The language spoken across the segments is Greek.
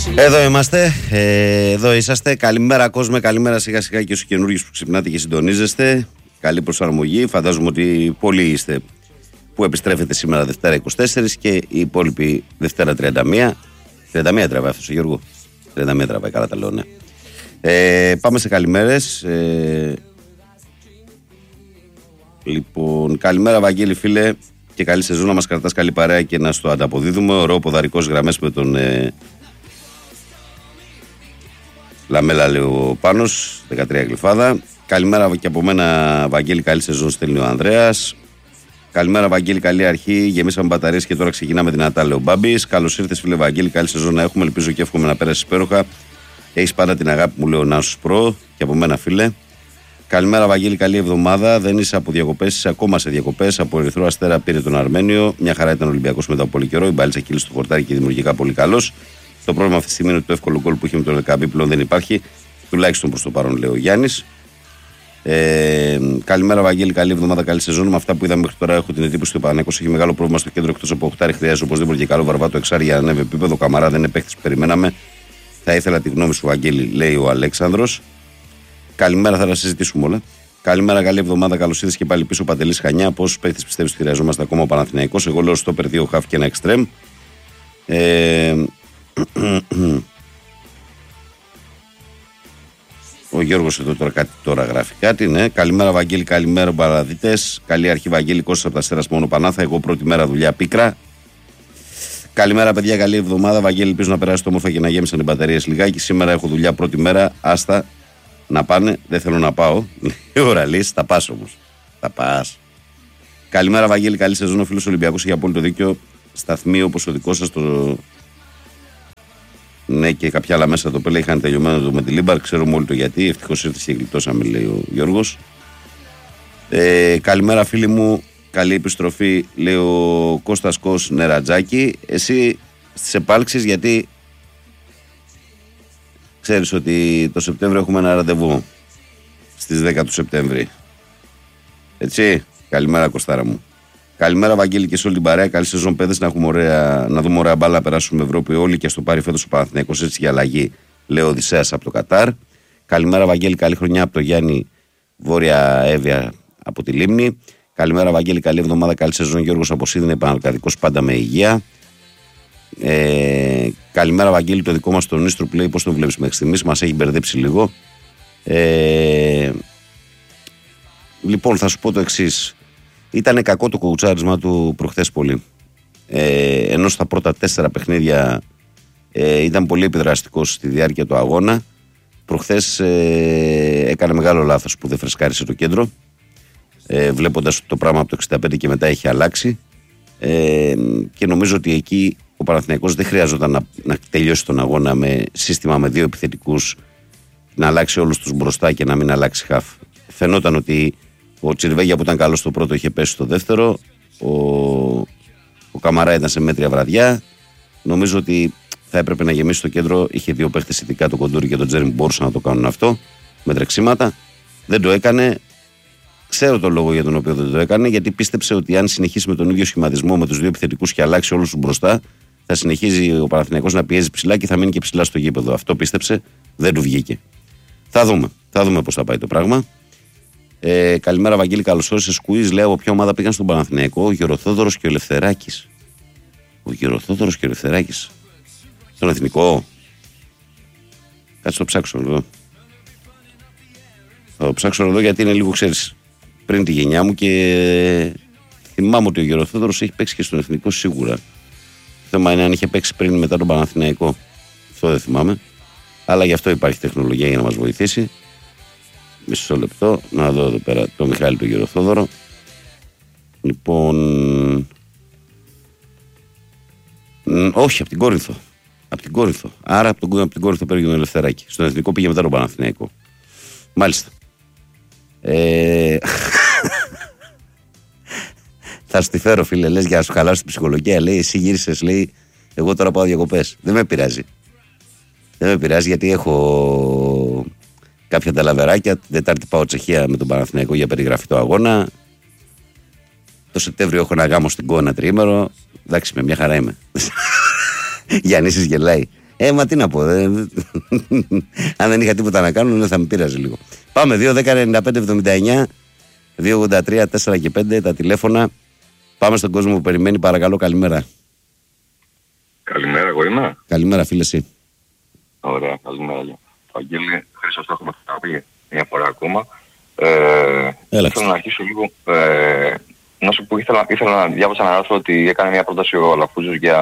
Εδώ είμαστε, εδώ είσαστε. Καλημέρα κόσμε, καλημέρα σιγά σιγά και στους καινούργιους που ξυπνάτε και συντονίζεστε. Καλή προσαρμογή, φαντάζομαι ότι πολλοί είστε που επιστρέφετε σήμερα Δευτέρα 24 και οι υπόλοιποι Δευτέρα 31. 31 τραβάει αυτός ο Γιώργο. 31 τραβάει, καλά τα λέω, ναι. Πάμε σε καλημέρες. Λοιπόν, καλημέρα Βαγγέλη φίλε και καλή σεζόν, να μας κρατάς καλή παρέα και να στο ανταποδίδουμε. Ωραίο ποδαρικός γραμμές με τον Λαμέλα, λέει ο Πάνος, 13 γλυφάδα. Καλημέρα και από μένα Βαγγέλη, καλή σεζόν, στέλνει ο Ανδρέας. Καλημέρα Βαγγέλη, καλή αρχή. Γεμίσαμε μπαταρίες και τώρα ξεκινάμε δυνατά, λέει ο Μπάμπης. Καλώς ήρθες φίλε Βαγγέλη, καλή σεζόν να έχουμε. Ελπίζω και εύχομαι να πέρασεις υπέροχα. Έχεις πάντα την αγάπη μου, λέει ο Νάσος Προ, και από μένα φίλε. Καλημέρα Βαγγέλη, καλή εβδομάδα. Δεν είσαι από διακοπές, είσαι ακόμα σε διακοπές. Από Ερυθρό Αστέρα πήρε τον Αρμένιο. Μια χαρά ήταν Ολυμπιακός μετά από πολύ καιρό. Η μπάλιτσα κύλησε στο χορτάρι και δημιουργικά πολύ καλός. Το πρόβλημα αυτή τη στιγμή είναι ότι το εύκολο γκολ που είχε με τον Ελκαμπή πλέον δεν υπάρχει. Τουλάχιστον προς το παρόν, λέει ο Γιάννης. Καλημέρα Βαγγέλη, καλή εβδομάδα, καλή σεζόν. Με αυτά που είδαμε μέχρι τώρα, έχω την εντύπωση ότι ο Παναθηναϊκός έχει μεγάλο πρόβλημα στο κέντρο. Εκτός από οχτάρι, χρειάζεται οπωσδήποτε και καλό βαρβάτο εξάρι για να ανέβει επίπεδο. Καμαρά δεν είναι παίκτης που περιμέναμε. Θα ήθελα τη γνώμη σου, Βαγγέλη, λέει ο Αλέξανδρος. Καλημέρα, θα τα συζητήσουμε όλα. Καλημέρα, καλή εβδομάδα, καλώς ήρθες και πάλι πίσω ο Παντελής Χανιά. Πόσους παίκτες πιστεύεις ότι χρειαζόμαστε ακόμα ο Παναθηναϊκός? Εγώ λέω στόπερ 2 χαφ και ένα εξτρέμ. Ο Γιώργος εδώ τώρα γράφει κάτι, ναι. Καλημέρα Βαγγέλη, καλημέρα παραδίτες. Καλή αρχή Βαγγέλη, Κώστας από τα Αστέρας μόνο Πανάθα. Εγώ πρώτη μέρα δουλειά Πίκρα. Καλημέρα παιδιά, καλή εβδομάδα. Βαγγέλη, ελπίζω να περάσει το όμορφα και να γέμισαν οι μπαταρίες λιγάκι. Σήμερα έχω δουλειά πρώτη μέρα. Άστα να πάνε, δεν θέλω να πάω. Ωραία, λύση, θα πας όμως. Θα πας. Καλημέρα Βαγγέλη, καλή σεζόν. Ο φίλος Ολυμπιακός έχει απόλυτο δίκιο. Σταθμοί όπως ο δικός σας το. Ναι, και κάποια άλλα μέσα το πέλα είχαν τελειωμένο το με τη Λίμπαρ. Ξέρουμε όλοι το γιατί. Ευτυχώς ήρθε και γλιτώσαμε, λέει ο Γιώργος. Καλημέρα, φίλοι μου. Καλή επιστροφή, λέει ο Κώστας Κος Νερατζάκη. Εσύ στις επάλξεις, γιατί ξέρεις ότι το Σεπτέμβριο έχουμε ένα ραντεβού στις 10 του Σεπτέμβρη. Έτσι. Καλημέρα, Κωστάρα μου. Καλημέρα, Βαγγέλη, και σε όλη την παρέα. Καλή σεζόν, παιδες. Να δούμε ωραία μπάλα, να περάσουμε Ευρώπη όλοι και στο πάρει φέτος ο Παναθηναϊκός, έτσι για αλλαγή, λέει ο Οδυσσέας από το Κατάρ. Καλημέρα, Βαγγέλη, καλή χρονιά από το Γιάννη, Βόρεια Εύβοια από τη Λίμνη. Καλημέρα, Βαγγέλη, καλή εβδομάδα, καλή σεζόν. Γιώργος από Σίδνεϊ, επαναλκαδικός, πάντα με υγεία. Καλημέρα, Βαγγέλη, το δικό μας τον Νίστρου λέει, πώς το βλέπεις μέχρι στιγμής? Μας έχει μπερδέψει λίγο. Λοιπόν, θα σου πω το εξής. Ήταν κακό το κοουτσάρισμα του προχθές πολύ. Ενώ στα πρώτα 4 παιχνίδια ήταν πολύ επιδραστικός στη διάρκεια του αγώνα. Προχθές έκανε μεγάλο λάθος που δεν φρεσκάρισε το κέντρο. Βλέποντας το πράγμα από το 65 και μετά έχει αλλάξει. Και νομίζω ότι εκεί ο Παναθηναϊκός δεν χρειάζονταν να τελειώσει τον αγώνα με σύστημα με 2 επιθετικούς, να αλλάξει όλους τους μπροστά και να μην αλλάξει χαφ. Φαινόταν ότι ο Τσιρβέγια που ήταν καλός στο πρώτο είχε πέσει στο δεύτερο. Ο Καμαρά ήταν σε μέτρια βραδιά. Νομίζω ότι θα έπρεπε να γεμίσει το κέντρο. Είχε 2 παίχτες, ειδικά το Κοντούρι και τον Τζέρι, που μπορούσαν να το κάνουν αυτό με τρεξίματα. Δεν το έκανε. Ξέρω τον λόγο για τον οποίο δεν το έκανε, γιατί πίστεψε ότι αν συνεχίσει με τον ίδιο σχηματισμό με τους 2 επιθετικούς και αλλάξει όλους τους μπροστά, θα συνεχίζει ο Παναθηναϊκός να πιέζει ψηλά και θα μείνει και ψηλά στο γήπεδο. Αυτό πίστεψε, δεν του βγήκε. Θα δούμε πώς θα πάει το πράγμα. Καλημέρα, Βαγγέλη, καλώς όρισες. Σκουίζ, λέω από ποια ομάδα πήγαν στον Παναθηναϊκό? Ο Γεροθόδωρος και ο Ελευθεράκης. Στον Εθνικό. Κάτσε το ψάξω εδώ. Θα το ψάξω εδώ γιατί είναι λίγο, ξέρεις, πριν τη γενιά μου και θυμάμαι ότι ο Γεροθόδωρος έχει παίξει και στον Εθνικό σίγουρα. Το θέμα είναι αν είχε παίξει πριν ή μετά τον Παναθηναϊκό. Αυτό δεν θυμάμαι. Αλλά γι' αυτό υπάρχει τεχνολογία για να μας βοηθήσει. Μισό λεπτό, να δω εδώ πέρα το Μιχάλη του Γεροθόδωρο. Λοιπόν. Όχι, από την Κόρινθο. Άρα από την Κόρινθο πήρε τον Ελευθεράκη. Στον Εθνικό πήγε μετά τον Παναθηναϊκό. Μάλιστα. Θα σου τη φέρω, φίλε, λες, για να σου χαλάσω την ψυχολογία. Λέει, εσύ γύρισες, λέει, εγώ τώρα πάω διακοπές. Δεν με πειράζει γιατί έχω κάποια ταλαβεράκια. Την Τετάρτη πάω Τσεχία με τον Παναθηναϊκό για περιγραφή του αγώνα. Το Σεπτέμβριο έχω ένα γάμο στην Κόνα 3 ημέρο. Εντάξει, με μια χαρά είμαι. Γιαννήσης γελάει. Μα τι να πω. Αν δεν είχα τίποτα να κάνω, θα με πείραζε λίγο. Πάμε 2-10-95-79, 2-83, 4 και 5 τα τηλέφωνα. Πάμε στον κόσμο που περιμένει, παρακαλώ, καλημέρα. Καλημέρα, εγώ είμαι. Καλημέρα, φίλε, εσύ. Ωραία, καλημέρα. Αγγέλη, Χρήστος, το έχουμε πει μια φορά ακόμα. Θέλω να αρχίσω λίγο. Να σου πω, ήθελα να διάβασα ένα άρθρο ότι έκανε μια πρόταση ο Αλαφούζος για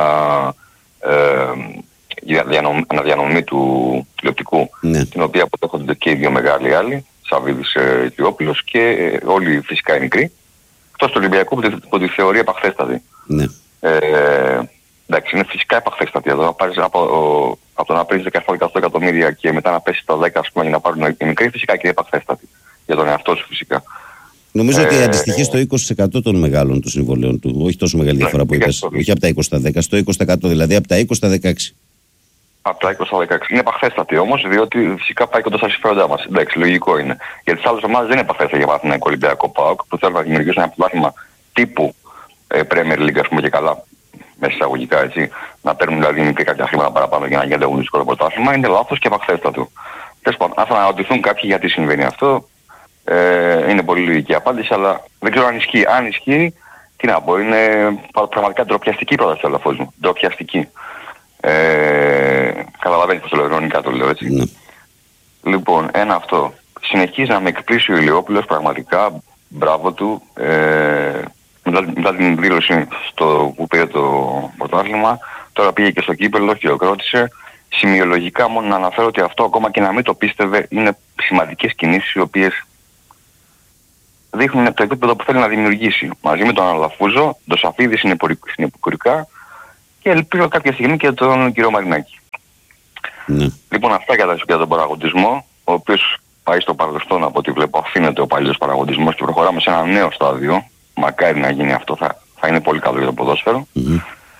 αναδιανομή του τηλεοπτικού, ναι. Την οποία αποτέχονται και οι δύο μεγάλοι άλλοι, Σαββίδης Ιτιόπουλος, και όλοι φυσικά οι μικροί, εκτός του Ολυμπιακού που τη θεωρεί επαχθέστατη. Ναι. Εντάξει, είναι φυσικά επαχθέστατη εδώ. Να πάρεις από το να παίρνεις 17-18 εκατομμύρια και μετά να πέσεις τα 10, ας πούμε, για να πάρουν οι μικροί, φυσικά και επαχθέστατη. Για τον εαυτό σου φυσικά. Νομίζω ότι αντιστοιχεί στο 20% των μεγάλων των συμβολέων του. Όχι τόσο μεγάλη διαφορά που είπες. Όχι από τα 20 στα 10, στο 20%, δηλαδή από τα 20 στα 16. Από τα 20 στα 16. Είναι επαχθέστατη όμως, διότι φυσικά πάει κοντά στα συμφέροντά μας. Εντάξει, λογικό είναι. Για τις άλλες ομάδες δεν είναι επαχθέστατη, για Παναθηναϊκό, Ολυμπιακό, ΠΑΟΚ, που θέλουν να δημιουργήσουν ένα πρωτάθλημα τύπου Premier League, ας πούμε, και καλά, μέσα εισαγωγικά, έτσι. Να παίρνουν δηλαδή μικρή κάποια χρήματα παραπάνω για να γίνεται ένα δύσκολο πρωτάθλημα. Είναι λάθος και επαχθέστατο. Τέλος πάντων, αν θα αναρωτηθούν κάποιοι γιατί συμβαίνει αυτό, είναι πολύ λογική απάντηση, αλλά δεν ξέρω αν ισχύει. Αν ισχύει, τι να πω, είναι πραγματικά ντροπιαστική πρόταση του Αλαφούζου. Ντροπιαστική. Καταλαβαίνεις πως το λέω, ειρωνικά το λέω, έτσι. Ναι. Λοιπόν, ένα αυτό. Συνεχίζει να με εκπλήσει ο Ηλιόπουλος, πραγματικά, μπράβο του. Μετά την δήλωση που πήρε το πρωτάθλημα, τώρα πήγε και στο κύπελλο, χειροκρότησε. Σημειολογικά μόνο να αναφέρω ότι αυτό, ακόμα και να μην το πίστευε, είναι σημαντικές κινήσεις οι οποίες δείχνουν το επίπεδο που θέλει να δημιουργήσει. Μαζί με τον Αλαφούζο, τον Σαφίδη συνεπικουρικά και ελπίζω κάποια στιγμή και τον κύριο Μαρινάκη. Ναι. Λοιπόν, αυτά για τον παραγωγισμό, ο οποίος πάει στο παρελθόν, από ό,τι βλέπω, αφήνεται ο παλιός παραγωγισμός και προχωράμε σε ένα νέο στάδιο. Μακάρι να γίνει αυτό, θα είναι πολύ καλό για το ποδόσφαιρο. Mm-hmm.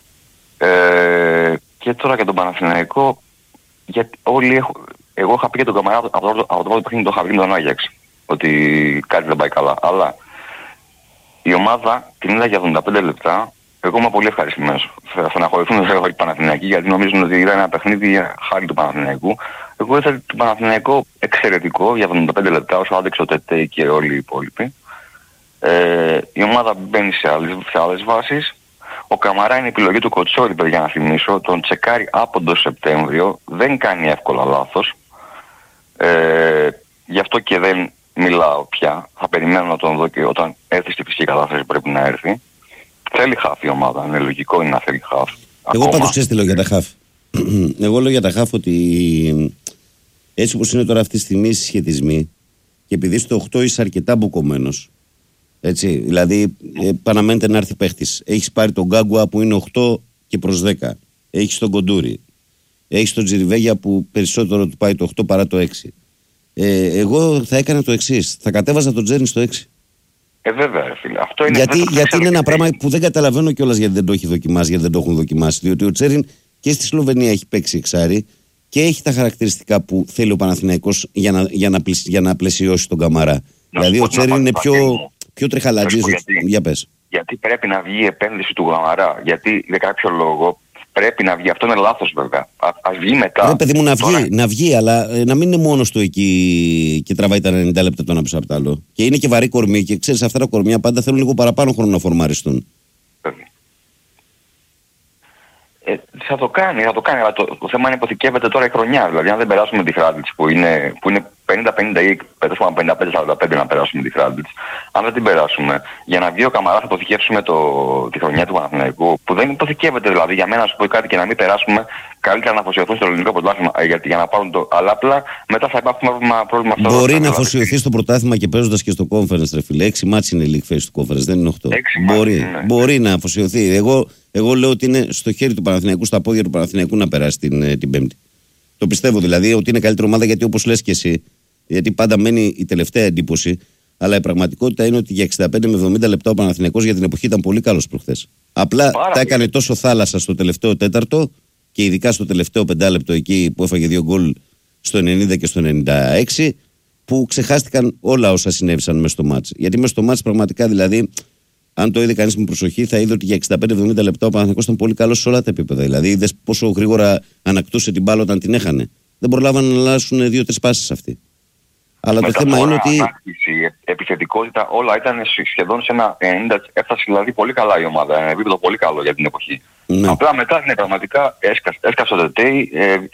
Και τώρα για τον Παναθηναϊκό, γιατί εγώ είχα πει για τον Καμαρά από το πρώτο παιχνίδι, το είχα βρει με τον Άγιαξ, ότι κάτι δεν πάει καλά. Αλλά η ομάδα την είδα για 75 λεπτά, εγώ είμαι πολύ ευχαριστημένος. Θα στεναχωρηθούν οι Παναθηναϊκοί, γιατί νομίζουν ότι είδα ένα παιχνίδι χάρη του Παναθηναϊκού. Εγώ είδα τον Παναθηναϊκό εξαιρετικό για 75 λεπτά, όσο άντεξε ο Τετέ και όλοι οι υπόλοιποι. Η ομάδα μπαίνει σε άλλες βάσεις. Ο Καμαρά είναι η επιλογή του Κοτσόρη, παιδιά, να θυμίσω. Τον τσεκάρει από τον Σεπτέμβριο. Δεν κάνει εύκολα λάθος. Γι' αυτό και δεν μιλάω πια. Θα περιμένω να τον δω και όταν έρθει στη φυσική κατάσταση πρέπει να έρθει. Θέλει χαφ η ομάδα. Είναι λογικό είναι να θέλει χαφ. Εγώ πάντως ξέρεις τι λέω για τα χαφ. Εγώ λέω για τα χαφ ότι έτσι όπως είναι τώρα αυτή τη στιγμή οι συσχετισμοί και επειδή στο 8 είσαι αρκετά μπουκωμένος. Έτσι, δηλαδή, παραμένεται να έρθει παίχτης. Έχεις πάρει τον Γκάγκουα που είναι 8 και προς 10. Έχεις τον Κοντούρι. Έχεις τον Τζιριβέγια που περισσότερο του πάει το 8 παρά το 6. Εγώ θα έκανα το εξής. Θα κατέβαζα τον Τζέριν στο 6. Βέβαια, φίλε. Αυτό είναι, γιατί είναι ένα πράγμα που δεν καταλαβαίνω κιόλας γιατί δεν το έχει δοκιμάσει, γιατί δεν το έχουν δοκιμάσει. Διότι ο Τζέριν και στη Σλοβενία έχει παίξει εξάρι και έχει τα χαρακτηριστικά που θέλει ο Παναθηναϊκός για να πλαισιώσει τον Καμαρά. Δηλαδή ο Τζέριν είναι πιο τρεχαλατζής. Για πες. Γιατί πρέπει να βγει η επένδυση του Καμαρά. Γιατί για κάποιο λόγο πρέπει να βγει. Αυτό είναι λάθος βέβαια. Ας βγει μετά. Ρε παιδί μου, να βγει, αλλά να μην είναι μόνος του εκεί και τραβάει τα 90 λεπτά το ένα πίσω από το άλλο. Και είναι και βαρύ κορμί και ξέρεις αυτά τα κορμιά πάντα θέλουν λίγο παραπάνω χρόνο να φορμαριστούν. Θα το κάνει, αλλά το θέμα είναι υποθηκεύεται τώρα η χρονιά. Δηλαδή, αν δεν περάσουμε τη Χράντλιτς που είναι 50-50 ή 55-45 να περάσουμε τη Χράντλιτς, αν δεν την περάσουμε, για να βγει ο Καμαράς θα υποθηκεύσουμε τη χρονιά του Παναθηναϊκού, που δεν υποθηκεύεται δηλαδή. Για μένα, να σου πω κάτι και να μην περάσουμε, καλύτερα να αφοσιωθούν στο ελληνικό πρωτάθλημα για να πάρουν το. Αλλά απλά μετά θα υπάρχει πρόβλημα αυτό. Μπορεί να αφοσιωθεί στο πρωτάθλημα και παίζοντας και στο conference, ρε φίλε. 6 μάτς είναι η league phase του conference, δεν είναι 8. Μπορεί να αφοσιωθεί. Εγώ λέω ότι είναι στο χέρι του Παναθηναϊκού, στα πόδια του Παναθηναϊκού να περάσει την Πέμπτη. Το πιστεύω δηλαδή ότι είναι καλύτερη ομάδα γιατί όπως λες και εσύ, γιατί πάντα μένει η τελευταία εντύπωση, αλλά η πραγματικότητα είναι ότι για 65 με 70 λεπτά ο Παναθηναϊκός για την εποχή ήταν πολύ καλός προχθές. Απλά τα έκανε τόσο θάλασσα στο τελευταίο τέταρτο και ειδικά στο τελευταίο πεντάλεπτο εκεί που έφαγε 2 γκολ στο 90 και στο 96, που ξεχάστηκαν όλα όσα συνέβησαν μέσα στο μάτς. Γιατί μέσα στο μάτς πραγματικά δηλαδή αν το είδε κανείς με προσοχή, θα είδε ότι για 65-70 λεπτά ο Παναθηναϊκός ήταν πολύ καλός σε όλα τα επίπεδα. Δηλαδή, είδες πόσο γρήγορα ανακτούσε την μπάλα όταν την έχανε. Δεν προλάβανε να αλλάσουν 2-3 πάσεις αυτοί. Αλλά το θέμα είναι ότι. Η επιθετικότητα, όλα ήταν σχεδόν σε ένα 90. Έφτασε δηλαδή πολύ καλά η ομάδα. Ένα επίπεδο πολύ καλό για την εποχή. Ναι. Απλά μετά, ναι, πραγματικά έσκασε ο Τετέι.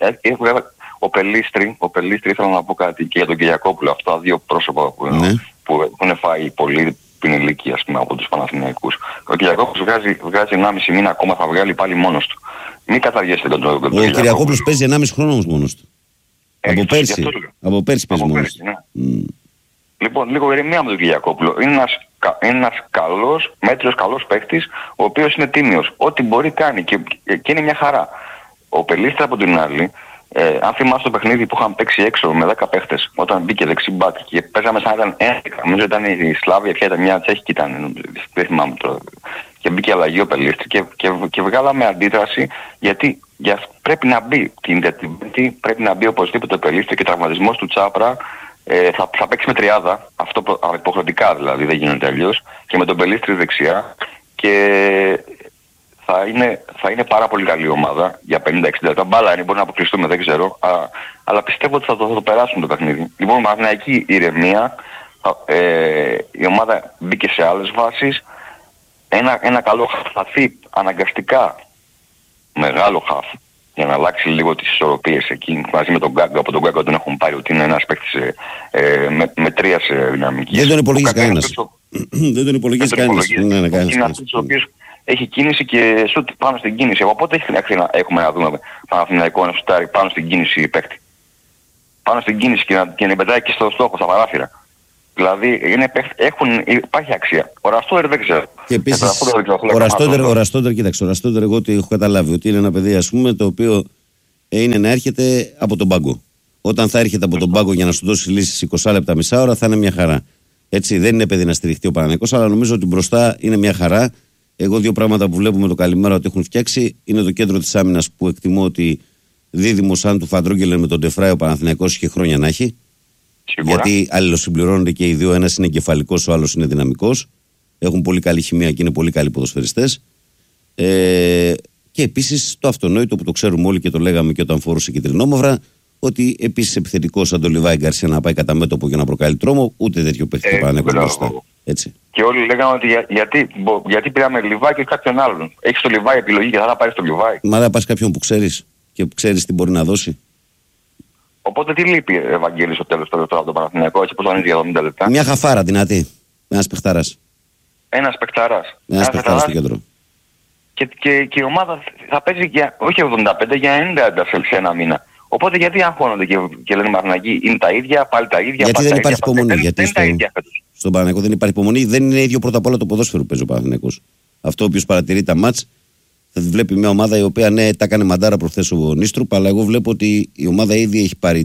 Ο Πελίστρη, ήθελα να πω κάτι και για τον Κυριακόπουλο. Αυτά τα δύο πρόσωπα που έχουν φάει πολύ την ηλικία, ας πούμε, από τους Παναθηναϊκούς. Ο Κυριακόπουλος βγάζει 1,5 μήνα ακόμα, θα βγάλει πάλι μόνος του. Μην καταργέσετε τον Κυριακόπουλο. Ο Κυριακόπουλος παίζει 1,5 χρόνο όμως μόνος του. Από πέρσι παίζει μόνος του. Ναι. Λοιπόν, λίγο ηρεμία με τον Κυριακόπουλο. Είναι ένας καλός, μέτριος καλός παίκτης, ο οποίος είναι τίμιος. Ό,τι μπορεί κάνει και είναι μια χαρά. Ο Πελίστρα από την άλλη, αν θυμάσαι το παιχνίδι που είχαν παίξει έξω με 10 παίχτες, όταν μπήκε δεξί μπακ και παίζαμε σαν να ήταν 11, νομίζω ήταν η Σλάβια, πια ήταν μια Τσέχικη, δεν θυμάμαι τώρα. Και μπήκε αλλαγή ο Πελίστρη και βγάλαμε αντίδραση, γιατί πρέπει να μπει πρέπει να μπει οπωσδήποτε ο Πελίστρη και τραυματισμός του Τσάπρα. Θα παίξει με τριάδα, αυτό υποχρεωτικά δηλαδή, δεν γίνεται αλλιώς, και με τον Πελίστρη δεξιά, και θα είναι πάρα πολύ καλή ομάδα για 50-60 λεπτά. Μπάλα είναι, μπορεί να αποκλειστούμε, δεν ξέρω, αλλά πιστεύω ότι θα το περάσουν το παιχνίδι. Λοιπόν, Παναθηναϊκή ηρεμία, η ομάδα μπήκε σε άλλες βάσεις, ένα καλό χαφ, αναγκαστικά μεγάλο χαφ, για να αλλάξει λίγο τις ισορροπίες εκεί, μαζί με τον Γκάγκα. Από τον Γκάγκα τον έχουν πάρει ότι είναι ένας παίκτης με 3 σε δυναμική. Δεν τον υπολογίζει κανένας. Δεν τον υπολογίζει κανένας. Είναι αυτός ο οποίος έχει κίνηση και σουτ πάνω στην κίνηση. Οπότε έχουμε να δούμε Παναθηναϊκό να σουτάρει πάνω στην κίνηση παίκτη. Πάνω στην κίνηση και να πετάει και στο στόχο, στα παράθυρα. Δηλαδή υπάρχει αξία. Ο Ραστόντερ δεν ξέρω. Και επίσης, ο Ραστόντερ, κοίταξε, ο Ραστόντερ, εγώ ότι έχω καταλάβει ότι είναι ένα παιδί, ας πούμε, το οποίο είναι να έρχεται από τον πάγκο. Όταν θα έρχεται από τον πάγκο για να σου δώσει λύσεις 20 λεπτά, μισά ώρα, θα είναι μια χαρά. Έτσι, δεν είναι παιδί να στηριχτεί ο Παναθηναϊκός, αλλά νομίζω ότι μπροστά είναι μια χαρά. Εγώ δύο πράγματα που βλέπουμε το καλημέρα ότι έχουν φτιάξει είναι το κέντρο της άμυνας, που εκτιμώ ότι δίδυμο σαν του Φαντρόγκελεν με τον Ντεφράι ο Παναθηναϊκός είχε χρόνια να έχει. Σίγουρα. Γιατί αλληλοσυμπληρώνονται και οι δύο. Ένας είναι εγκεφαλικός, ο άλλος είναι δυναμικός. Έχουν πολύ καλή χημεία και είναι πολύ καλοί ποδοσφαιριστές. Και επίσης το αυτονόητο που το ξέρουμε όλοι και το λέγαμε και όταν φορούσε κυτρινόμαυρα, ότι επίσης επιθετικός σαν τον Λιβάη Γκαρσία να πάει κατά μέτωπο για να προκαλεί τρόμο, ούτε τέτοιο παίχτη το Παναθηναϊκός μπροστά. Έτσι. Και όλοι λέγανε ότι γιατί πήραμε Λιβάη και κάποιον άλλον. Έχεις το Λιβάη επιλογή και θα πάρεις το Λιβάη. Μα δεν πας κάποιον που ξέρεις και ξέρεις τι μπορεί να δώσει. Οπότε τι λείπει, Ευαγγέλη, στο τέλος τώρα από το Παναθηναϊκό, έτσι πως θα είναι για 70 λεπτά. Μια χαφάρα δυνατή. Ένας παιχταράς. Ένας παιχταράς στο κέντρο. Και η ομάδα θα παίζει για, όχι 75, για 90 σε ένα μήνα. Οπότε γιατί αγχώνονται και λένε Παναθηναϊκοί, είναι τα ίδια, πάλι τα ίδια. Γιατί δεν υπάρχει υπομονή. Γιατί στον Παναθηναϊκό δεν υπάρχει υπομονή. Δεν είναι ίδιο πρώτα απ' όλα το ποδόσφαιρο που παίζει ο Παναθηναϊκός. Αυτό ο οποίος παρατηρεί τα μάτς θα βλέπει μια ομάδα η οποία ναι, τα έκανε μαντάρα προχθές ο Νίστρουπ, αλλά εγώ βλέπω ότι η ομάδα ήδη έχει πάρει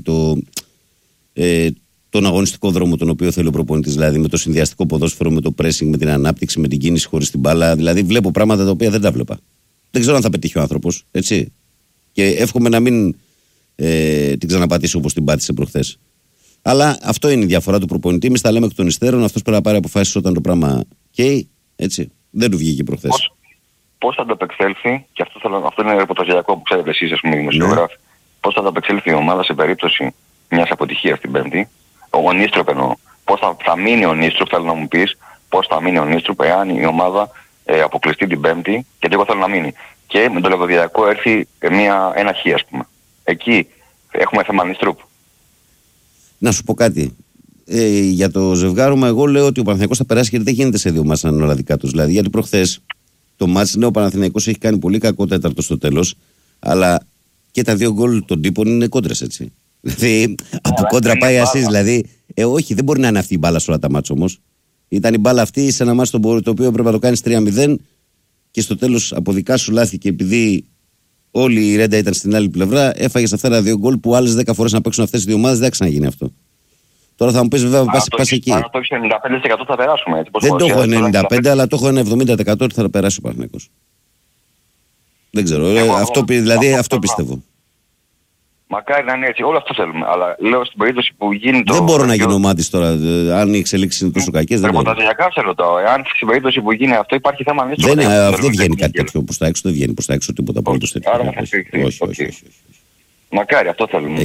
τον αγωνιστικό δρόμο τον οποίο θέλει ο προπονητής. Δηλαδή με το συνδυαστικό ποδόσφαιρο, με το pressing, με την ανάπτυξη, με την κίνηση χωρίς την μπάλα. Δηλαδή βλέπω πράγματα τα οποία δεν τα βλέπα. Δεν ξέρω αν θα πετύχει ο άνθρωπος. Έτσι. Και εύχομαι να μην την ξαναπατήσει όπως την πάτησε προχθές. Αλλά αυτό είναι η διαφορά του προπονητή. Εμείς τα λέμε εκ των υστέρων. Αυτός πρέπει να πάρει αποφάσεις όταν το πράγμα καίει. Έτσι. Δεν του βγήκε προχθές. Πώς θα το επεξέλθει, και αυτό είναι ρεπορταζιακό που ξέρετε εσείς, ας πούμε, οι δημοσιογράφοι, πώς θα το επεξέλθει η ομάδα σε περίπτωση μιας αποτυχίας την Πέμπτη. Ο Νίστρουπ εννοώ. Πώς θα μείνει ο Νίστρουπ, θέλω να μου πεις, πώς θα μείνει ο Νίστρουπ εάν η ομάδα αποκλειστεί την Πέμπτη, γιατί εγώ θέλω να μείνει. Και με το Λεβαδιακό έρθει ένα χ, ας πούμε. Εκεί έχουμε θέμα Νίστρουπ. Να σου πω κάτι. Για το ζευγάρωμα, εγώ λέω ότι ο Παναθηναϊκός θα περάσει, γιατί δεν γίνεται σε δύο μάτς να είναι όλα δικά τους. Δηλαδή, γιατί προχθές το μάτς, ναι, ο Παναθηναϊκός έχει κάνει πολύ κακό τέταρτο στο τέλος, αλλά και τα δύο γκολ των τύπων είναι κόντρες, έτσι. Δηλαδή, από κόντρα πάει ασίς. Δηλαδή, όχι, δεν μπορεί να είναι αυτή η μπάλα σε όλα τα μάτς όμως. Ήταν η μπάλα αυτή σε ένα μάτς το οποίο έπρεπε να το κάνεις 3-0 και στο τέλος από δικά σου λάθη, και επειδή όλη η Ρέντα ήταν στην άλλη πλευρά, έφαγες αυτά τα δύο γκολ που άλλες 10 φορές να παίξουν αυτές οι δύο ομάδες, δεν θα ξαναγίνει αυτό. Τώρα θα μου πεις βέβαια πας εκεί. Αν το έχεις 95% θα περάσουμε. Έτσι, δεν το έχω 95%, αλλά το έχω ένα 70% ότι θα περάσει ο Παναθηναϊκός. Δεν ξέρω. Αυτό πιστεύω. Μακάρι να είναι έτσι. Όλο αυτό θέλουμε. Αλλά λέω στην περίπτωση που γίνει το. Δεν μπορώ να γίνω μάτης τώρα. Αν οι εξελίξεις είναι τόσο κακές. Ρεπορταζιακά σε ρωτάω. Εάν στην περίπτωση που γίνει αυτό υπάρχει θέμα. Δεν βγαίνει κάτι τέτοιο προς τα έξω. Δεν βγαίνει προς τα έξω τίποτα απολύτως τέτοιο. Άρα θα στηριχθεί. Όχι. Μακάρι, αυτό θέλουμε.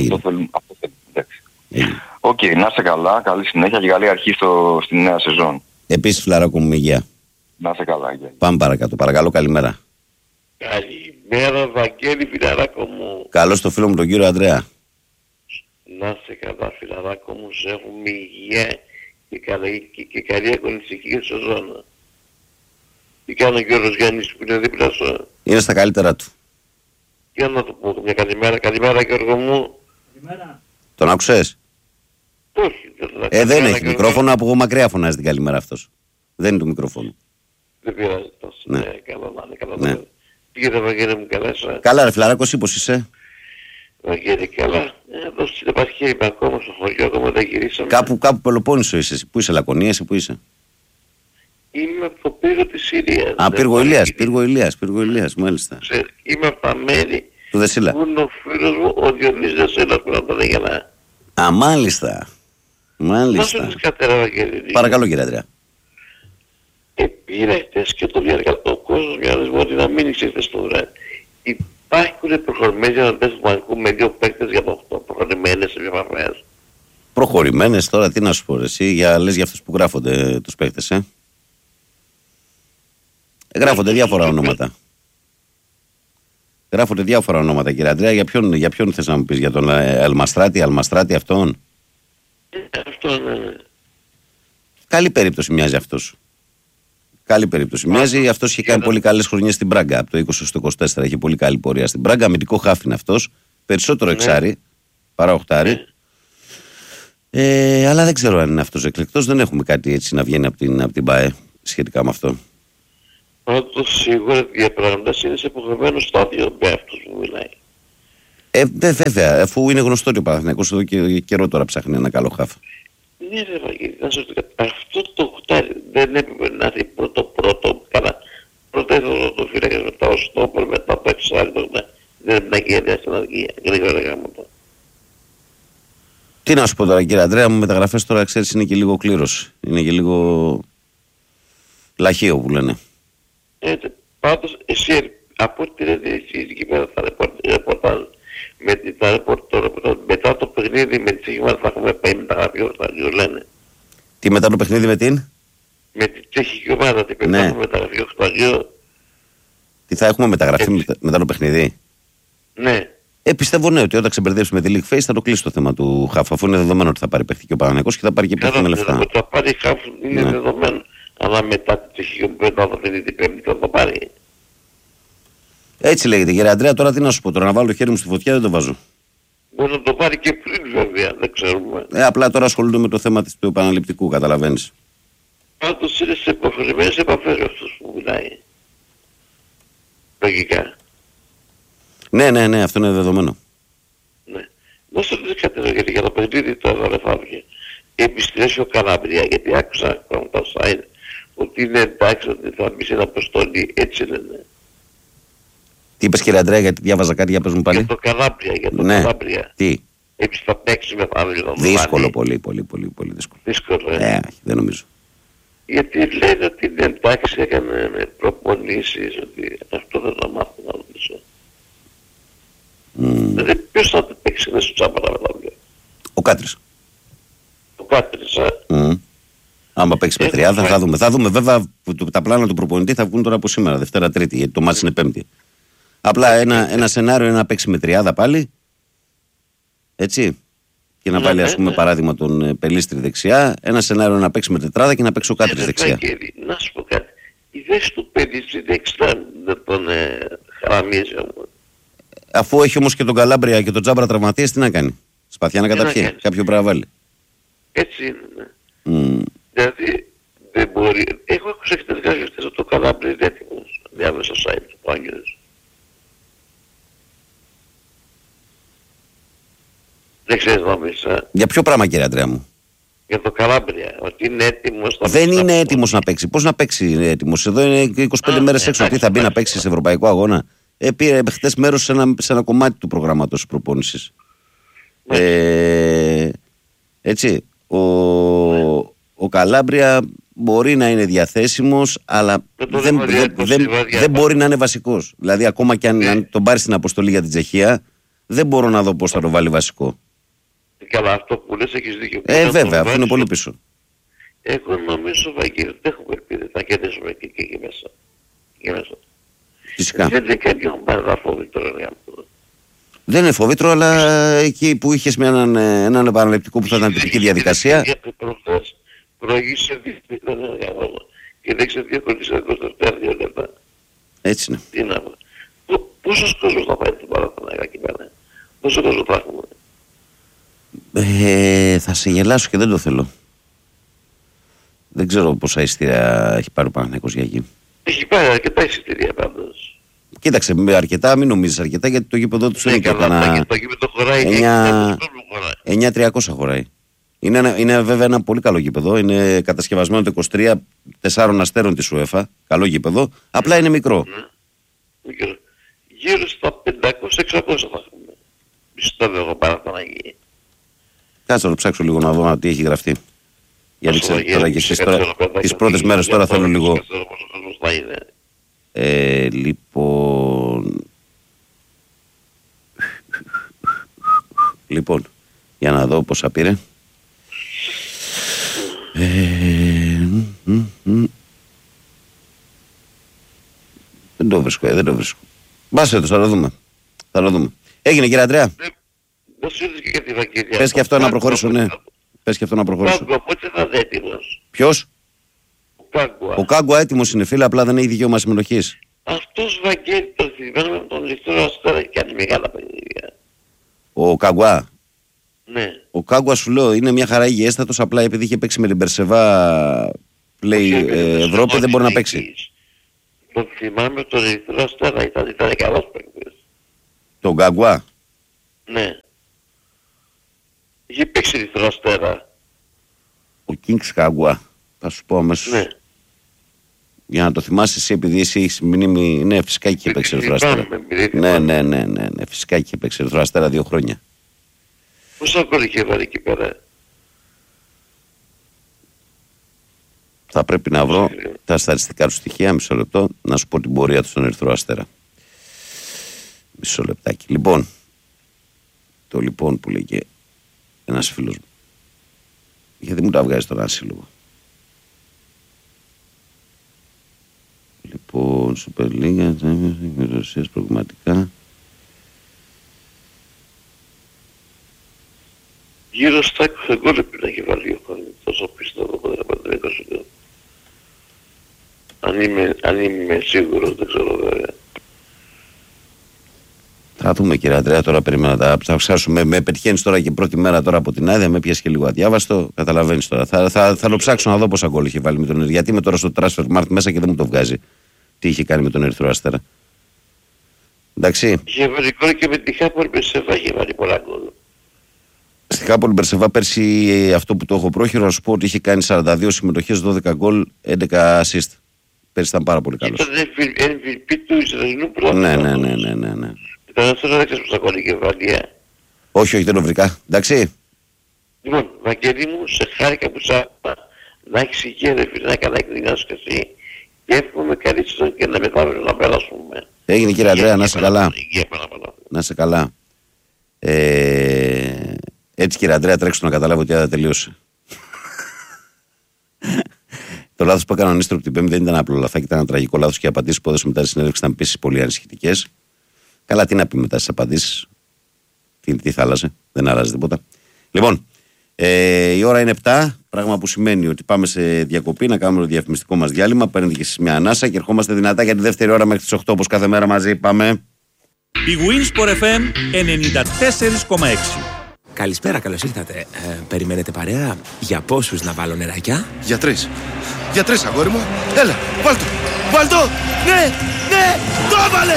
Οκ, να είστε καλά. Καλή συνέχεια και καλή αρχή στη νέα σεζόν. Επίσης, φιλαράκο μου, με υγεία. Να είστε καλά. Πάμε παρακάτω. Παρακαλώ, καλημέρα. Καλημέρα, Βαγγέλη, φιλαράκο μου. Καλώς το φίλο μου τον κύριο Ανδρέα. Να είσαι καλά, φιλαράκο μου, σε έχουμε υγεία και καλή αγωνιστική σεζόν. Τι κάνει ο Γιώργος Γιάννης που είναι δίπλα σου? Είναι στα καλύτερα του. Για να του πω μια καλημέρα. Καλημέρα, Γιώργο μου. Καλημέρα. Τον άκουσες? Όχι. Δεν έχει μικρόφωνο, από μακριά φωνάζει την καλημέρα αυτός. Δεν είναι το μικρόφωνο. Δεν πειράζει τόσο. Ναι. Καλά να είναι, καλά Ναι. να είναι. Πήγαινε, Βαγγέλη μου, καλά σας. Καλά ρε φιλαράκο, εσύ πώς είσαι? Βαγγέλη, καλά. Εδώ στην επαρχία είμαι ακόμα στο χωριό, ακόμα δεν γυρίσαμε. Κάπου Πελοπόννησο είσαι εσύ. Πού είσαι, Λακωνία, εσύ που είσαι? Είμαι από το πύργο της Συρίας. Α, Πύργο Ηλίας, μάλιστα. Είμαι από τα μέρη Του Δεσίλα. που είναι ο φίλος μου, ο Διονύσης Δεσίλας, που να το λέγε να... Α, μάλιστα. Να σου πεις κάτι ρε Βαγγέλη. Παρακαλώ κύριε Ανδρέα. Πήρα χτες και το διάρκεια ο κόσμος μια ορισμό ότι να μην ξέρετε στο βράδυ. Υπάρχουν προχωρημένες για να πες του Μανικού με δύο παίκτες για το 8, προχωρημένες σε επαφές. Προχωρημένες τώρα, τι να σου πω εσύ, λες για αυτούς που γράφονται τους παίκτες, Γράφονται διάφορα ονόματα. Γράφονται διάφορα ονόματα κύριε Ανδρέα. Για ποιον θες να μου πεις, για τον Αλμαστράτη αυτόν? Αυτό είναι. Καλή περίπτωση μοιάζει αυτός. Καλή περίπτωση μοιάζει. Αυτός είχε κάνει πολύ καλές χρονιές στην Μπράγκα. Από το 20 στο 24 είχε πολύ καλή πορεία στην Μπράγκα. Αμυντικό χάφ είναι αυτός. Περισσότερο εξάρι παρά οχτάρι. Αλλά δεν ξέρω αν είναι αυτός εκλεκτός. Δεν έχουμε κάτι έτσι να βγαίνει από την ΠΑΕ σχετικά με αυτό. Πάντως σίγουρα διαπραγματεύσεις είναι σε υποχρεωμένο στάδιο με αυτούς που μιλάει. Βέβαια, αφού είναι γνωστό ότι ο Παναθηναϊκός εδώ και καιρό τώρα ψάχνει ένα καλό χάφ. Ναι ρε Βαγγέλη, να σου πω αυτό το χτάρι δεν έπρεπε να έρθει πρώτο, καλά. Πρώτα ήθελα το φύλακας, μετά ο στόπερ, μετά το εξάρι, δεν έπρεπε να γίνει στην αργία, γρήγορα γάμματα. Τι να σου πω τώρα κύριε Ανδρέα, μου μεταγραφές τώρα ξέρεις είναι και λίγο κλήρωση. Είναι και λίγο λαχείο που λένε. Πάντως εσύ από ό,τι λέτε εσείς εκεί πέρα θα ρεπορτάζ μετά το παιχνίδι με τη Τσεχική ομάδα θα έχουμε πάει μεταγραφή οχτάριο λένε. Τι μετά το παιχνίδι με την? Με τη Τσεχική ομάδα τι πρέπει να έχουμε μεταγραφή οχτάριο. Τι θα έχουμε μεταγραφή μετά το παιχνίδι? Ναι. Πιστεύω ναι, ότι όταν ξεμπερδέψει με τη League Face θα το κλείσει το θέμα του χαφ. Αφού είναι δεδομένο ότι θα πάρει παίχτη και ο Παναθηναϊκός και θα πάρει και παίχτη με λεφτά. Θα πάρει χαφ είναι δεδομένο. Αλλά μετά τη Τσεχική ομάδα θα φέρει την Πέμπτη θα το πάρει. Έτσι λέγεται κύριε Ανδρέα, τώρα τι να σου πω, τώρα να βάλω το χέρι μου στη φωτιά δεν το βάζω. Μπορεί να το πάρει και πριν βέβαια, δεν ξέρουμε. Απλά τώρα ασχολούνται με το θέμα του επαναληπτικού, καταλαβαίνεις. Πάντως είναι σε προχωρημένες επαφές με αυτούς που μιλάει. Λογικά. Ναι, αυτό είναι δεδομένο. Ναι. Να σου δεις κάτι γιατί για το παιχνίδι τώρα δεν φάβηκε. Επιστρέψει ο Καλαμπρία γιατί άκουσα από τα site ότι είναι εντάξει ότι θα μπει σε ένα αποστολή, έτσι λένε. Τι είπες κύριε Ανδρέα, γιατί διάβαζα κάτι, για πες μου πάλι. Για το Καλάμπρια, Τι. Επίσης θα παίξει με αύριο. Δύσκολο, πολύ δύσκολο. Δύσκολο, δεν νομίζω. Γιατί λένε ότι είναι εντάξει, έκανε προπονήσεις, ότι αυτό δεν θα μάθω να ρωτήσω. Δηλαδή ποιος θα παίξει μέσα στο Τσάμπαρα με αύριο? Ο Κάτρης. Ο Κάτρης, Άμα παίξει με τριάδα θα δούμε. Θα δούμε βέβαια τα πλάνα του προπονητή θα βγουν τώρα από σήμερα, Δευτέρα Τρίτη, γιατί το μάτς είναι Πέμπτη. Απλά ένα σενάριο είναι να παίξει με τριάδα πάλι. Έτσι. Και να βάλει, ας πούμε, παράδειγμα τον Πελίστρη δεξιά. Ένα σενάριο είναι να παίξει με τετράδα και να παίξει ο Κάτρης δεξιά. Να σου πω κάτι. Η θέση του Πελίστρη δεξιά δεν τον χαραμίζει όμως. Αφού έχει όμως και τον Καλάμπρια και τον Τζάμπρα τραυματίες, τι να κάνει? Σπαθιά να καταπιεί. Κάποιο πρέπει να βάλει. Έτσι είναι. Δηλαδή δεν μπορεί. Έχω ξεχτές κάποιες ότι το Καλάμπρια είναι έτοιμος. Διάβασα στο site του Άγγελος. Δεν ξέρεις να πεις, Για ποιο πράγμα κύριε Ανδρέα μου? Για το Καλάμπρια, ότι είναι έτοιμος. Δεν είναι έτοιμος να παίξει. Πώς να παίξει είναι έτοιμος? Εδώ είναι 25 μέρες έξω. Τι θα μπει να παίξει σε ευρωπαϊκό αγώνα? Πήρε χτες μέρος σε ένα κομμάτι του προγράμματος της προπόνησης. Έτσι, ο Καλάμπρια μπορεί να είναι διαθέσιμος, αλλά δεν μπορεί να είναι βασικός. Δηλαδή, ακόμα και αν τον πάρει στην αποστολή για την Τσεχία, δεν μπορώ να δω πώς θα το βάλει βασικό. Καλά, αυτό που λες έχεις δίκιο. Βέβαια, αυτό είναι πολύ πίσω. Εγώ νομίζω, Βαγγέλη, δεν έχουμε ελπίδη να κερδίσουμε και εκεί μέσα. Φυσικά. Δεν είναι κάποιο φόβητρο. Δεν είναι φόβητρο, αλλά εκεί που είχες με έναν επαναληπτικό που θα ήταν τυπική διαδικασία. Προχθές προηγήσε 2-0 και δεν ξεδιαχωρήσε 24 λεπτά. Έτσι είναι. Τι να πω. Πόσος κόσμος θα πάει την Παναθηναϊκά εκεί πέρα? Πόσο κόσμο θα έχουμε? Θα σε γελάσω και δεν το θέλω. Δεν ξέρω πόσα εισιτήρια έχει πάρει ο Παναθηναϊκός για εκεί. Έχει πάρει αρκετά εισιτήρια πάντως. Κοίταξε, με αρκετά, μην νομίζεις αρκετά, γιατί το γήπεδο του είναι καλά. Το γήπεδο χωράει 9.300 χωράει. Είναι βέβαια ένα πολύ καλό γήπεδο. Είναι κατασκευασμένο το 23 4 αστέρων της UEFA. Καλό γήπεδο. Απλά είναι μικρό. Μικρό. Γύρω στα 500-600 θα έχουμε. Πιστεύω εγώ Παναθηναϊκή. Κάτσε να το ψάξω λίγο να δω τι έχει γραφτεί. Γιατί τώρα και εσείς τις πρώτες μέρες τώρα θέλω λίγο. Λοιπόν, για να δω πόσα πήρε. Δεν το βρίσκω. Μπάσε το, θα το δούμε. Έγινε, κύριε Αντρέα. Πες και αυτό να προχωρήσω, ναι. Πες και αυτό να προχωρήσω. Ο Κάγκουα πότε θα είναι έτοιμος? Ποιος? Ο Κάγκουα έτοιμος είναι, φίλε, απλά δεν έχει δικαίωμα συμμετοχής. Αυτός, Βαγγέλη, το θυμάμαι με τον Ερυθρό Αστέρα και κάνει μεγάλα παιχνίδια. Ο Κάγκουα. Ναι. Ο Κάγκουα, σου λέω, είναι μια χαρά υγιέστατος, απλά επειδή είχε παίξει με την Περσεβά πλέι Ευρώπη δεν μπορεί να παίξει. Το θυμάμαι τον Ερυθρό Αστέρα, ήταν καλός παίκτης. Τον Κάγκουα. Ναι. Είχε παίξει Ερυθρό Αστέρα. Ο Κίνγκς Κάγκουα. Θα σου πω αμέσως. Ναι. Για να το θυμάσαι εσύ, επειδή εσύ έχεις μνήμη. Ναι, φυσικά είχε παίξει Ερυθρό Αστέρα. Ναι, φυσικά είχε παίξει Ερυθρό Αστέρα 2 χρόνια. Πόσα γκολ είχε βάλει εκεί πέρα? Θα πρέπει να βρω τα στατιστικά του στοιχεία, μισό λεπτό, να σου πω την πορεία του στον Ερυθρό Αστέρα. Μισό λεπτάκι. Λοιπόν, το λοιπόν που λέει και ένας φίλος μου. Γιατί μου τα βγάζει τώρα ένα σύλλογο. Λοιπόν, Super League, Ρωσίας προγραμματικά. Γύρω στα 20 γκολ πρέπει να έχει βάλει ο Φάνη. Τόσο πιστεύω που δεν θα πάρει 20 γκολ. Αν είμαι σίγουρος, δεν ξέρω βέβαια. Θα δούμε, κύριε Αντρέα, τώρα περίμενα θα ψάξουμε. Με πετυχαίνεις τώρα και πρώτη μέρα τώρα από την άδεια, με πιάσεις και λίγο αδιάβαστο. Καταλαβαίνεις τώρα. Θα το ψάξω να δω πόσα γκολ είχε βάλει με τον Ερυθρό. Γιατί είμαι τώρα στο Transfer Mart μέσα και δεν μου το βγάζει. Τι είχε κάνει με τον Ερυθρό Αστέρα. Εντάξει. Είχε βάλει γκολ και με τη Χάπολ Μπερσεβά είχε βάλει πολλά γκολ. Στη Χάπολ Μπερσεβά πέρσι, αυτό που το έχω πρόχειρο, να σου πω ότι είχε κάνει 42 συμμετοχές, 12 γκολ, 11 assist. Πέρσι ήταν πάρα πολύ καλός. Ήταν MVP του Ισραηλινού πρώτα. Ναι. Ήταν αυτό να ξέρεις πως θα κόλλει και βάλει. Όχι, δεν το βρήκα. Εντάξει. Λοιπόν, Βαγγέλη μου, σε χάρηκα που σ' άκουσα. Να έχεις υγεία, ρε φίλε, να καλά εκδηλώσεις και εσύ. Και εύχομαι καλή σεζόν και να μεθαύριο να περάσουμε. Έγινε, κύριε Αντρέα, να είσαι καλά. Να είσαι καλά. Έτσι, κύριε Αντρέα, τρέξω να καταλάβω ότι δεν τελείωσε. Το λάθος που έκανε ο Νίστρο την Πέμπτη δεν ήταν απλό λαθάκι, ήταν ένα τραγικό λάθος και οι απαντήσεις που έδωσε μετά τη συνέντευξη ήταν επίσης πολύ ανησυχητικές. Καλά, τι να πει μετά στις απαντήσεις. Τι θα άλλαζε, δεν άλλαζε τίποτα. Λοιπόν, η ώρα είναι 7, πράγμα που σημαίνει ότι πάμε σε διακοπή να κάνουμε το διαφημιστικό μας διάλειμμα. Παίρνετε και εσείς μια ανάσα και ερχόμαστε δυνατά για τη δεύτερη ώρα μέχρι τις 8 όπως κάθε μέρα μαζί. Πάμε. Η Winsport FM 94,6. Καλησπέρα, καλώς ήρθατε. Περιμένετε παρέα? Για πόσους να βάλω νεράκια? Για 3. Για 3, αγόρι μου. Έλα, βάλτο. Βάλτο. Ναι. Το έβαλε.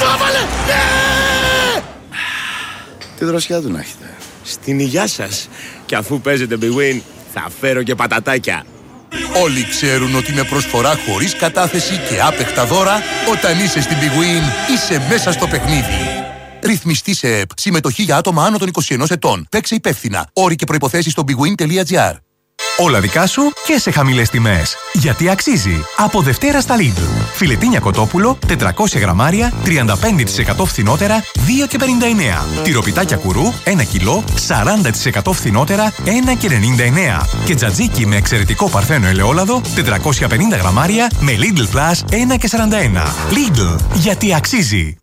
Ναι. Τι δροσιά του να έχετε. Στην υγειά σας. Και αφού παίζετε Big Win, θα φέρω και πατατάκια. Όλοι ξέρουν ότι με προσφορά χωρίς κατάθεση και άπεχτα δώρα, όταν είσαι στην Big Win, είσαι μέσα στο παιχνίδι. Ρυθμιστή σε ΕΠ. Συμμετοχή για άτομα άνω των 21 ετών. Παίξε υπεύθυνα. Όροι και προϋποθέσεις στο bigwin.gr. Όλα δικά σου και σε χαμηλές τιμές. Γιατί αξίζει. Από Δευτέρα στα Lidl. Φιλετίνια κοτόπουλο, 400 γραμμάρια, 35% φθηνότερα, 2,59. Τυροπιτάκια κουρού, 1 κιλό, 40% φθηνότερα, 1,99. Και τζατζίκι με εξαιρετικό παρθένο ελαιόλαδο, 450 γραμμάρια, με Lidl Plus, 1,41. Lidl. Γιατί αξίζει.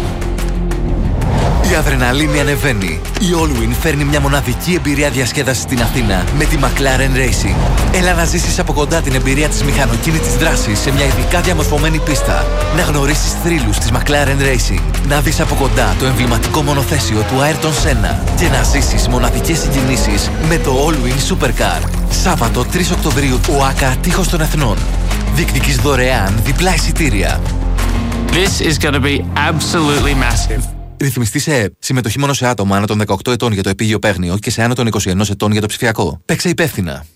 Η αδρεναλίνη ανεβαίνει. Η Allwyn φέρνει μια μοναδική εμπειρία διασκέδασης στην Αθήνα με τη McLaren Racing. Έλα να ζήσεις από κοντά την εμπειρία της μηχανοκίνητης δράσης σε μια ειδικά διαμορφωμένη πίστα. Να γνωρίσεις θρύλους της McLaren Racing. Να δεις από κοντά το εμβληματικό μονοθέσιο του Ayrton Senna. Και να ζήσεις μοναδικές συγκινήσεις με το Allwyn Supercar. Σάββατο 3 Οκτωβρίου, ΟΑΚΑ Τείχος των Εθνών. Διεκδικείς δωρεάν διπλά εισιτήρια. This is going to be absolutely massive. Ρυθμιστή σε ΕΠ. Συμμετοχή μόνο σε άτομα άνω των 18 ετών για το επίγειο παίγνιο και σε άνω των 21 ετών για το ψηφιακό. Παίξε υπεύθυνα.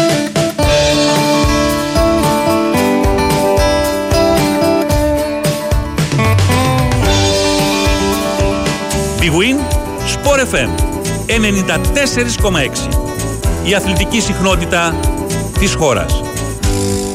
Big Win Sport FM 94,6. Η αθλητική συχνότητα της χώρας.